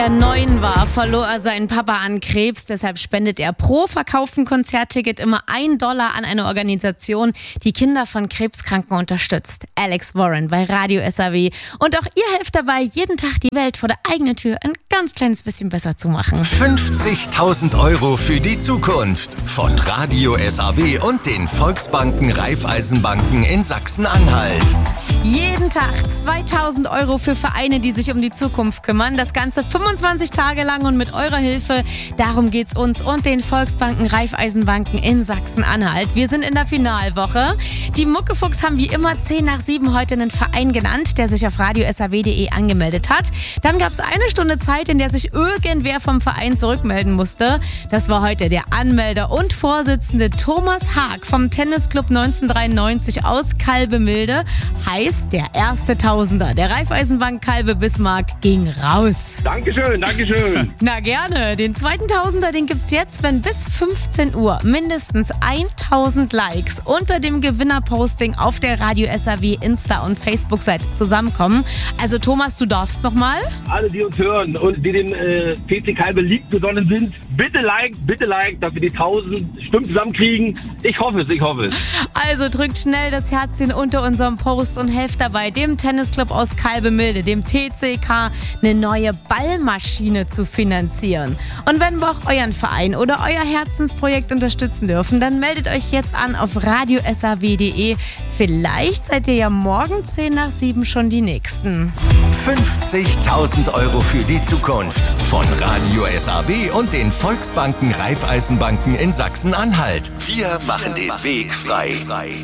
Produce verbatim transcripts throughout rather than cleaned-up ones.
er neun war, verlor er seinen Papa an Krebs. Deshalb spendet er pro verkauften Konzertticket immer ein Dollar an eine Organisation, die Kinder von Krebskranken unterstützt. Alex Warren bei Radio S A W. Und auch ihr helft dabei, jeden Tag die Welt vor der eigenen Tür ein ganz kleines bisschen besser zu machen. fünfzigtausend Euro für die Zukunft von Radio S A W und den Volksbanken Raiffeisenbanken in Sachsen-Anhalt. Jeden Tag zweitausend Euro für Vereine, die sich um die Zukunft kümmern. Das Ganze fünfundzwanzig Tage lang und mit eurer Hilfe. Darum geht's uns und den Volksbanken Raiffeisenbanken in Sachsen-Anhalt. Wir sind in der Finalwoche. Die Muckefuchs haben wie immer zehn nach sieben heute einen Verein genannt, der sich auf radio s a w punkt d e angemeldet hat. Dann gab es eine Stunde Zeit, in der sich irgendwer vom Verein zurückmelden musste. Das war heute der Anmelder und Vorsitzende Thomas Haag vom Tennisclub neunzehnhundertdreiundneunzig aus Kalbemilde. Heißt, der erste Tausender der Raiffeisenbank Kalbe Bismarck ging raus. Dankeschön, Dankeschön. Na gerne. Den zweiten Tausender, den gibt's jetzt, wenn bis fünfzehn Uhr mindestens tausend Likes unter dem Gewinnerposting auf der Radio S A W Insta- und Facebook-Seite zusammenkommen. Also Thomas, du darfst nochmal. Alle, die uns hören und die dem äh, P C Kalbe liebgesonnen sind, bitte like, bitte like, dass wir die tausend Stimmen zusammenkriegen. Ich hoffe es, ich hoffe es. Also drückt schnell das Herzchen unter unserem Post und helft dabei, dem Tennisclub aus Kalbemilde, dem T C K, eine neue Ballmaschine zu finanzieren. Und wenn wir auch euren Verein oder euer Herzensprojekt unterstützen dürfen, dann meldet euch jetzt an auf radio s a w punkt d e. Vielleicht seid ihr ja morgen zehn nach sieben schon die Nächsten. fünfzigtausend Euro für die Zukunft von Radio S A W und den Volksbanken Raiffeisenbanken in Sachsen-Anhalt. Wir machen den Weg frei.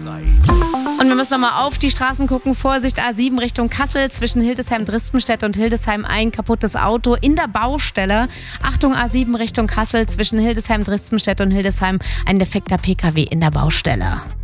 Und wir müssen nochmal auf die Straßen gucken. Vorsicht, A sieben Richtung Kassel, zwischen Hildesheim-Dristenstedt und Hildesheim ein kaputtes Auto in der Baustelle. Achtung, A sieben Richtung Kassel, zwischen Hildesheim-Dristenstedt und Hildesheim ein defekter P K W in der Baustelle.